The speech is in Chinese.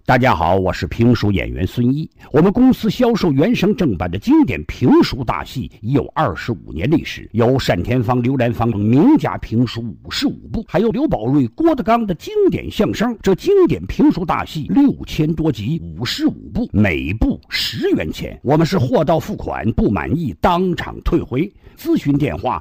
大家好，我是评书演员孙一。我们公司销售原声正版的经典评书大戏已有25年历史，有单田芳、刘兰芳等名家评书55部，还有刘宝瑞、郭德纲的经典相声。这经典评书大戏6000多集，55部，每部10元钱。我们是货到付款，不满意当场退回。咨询电话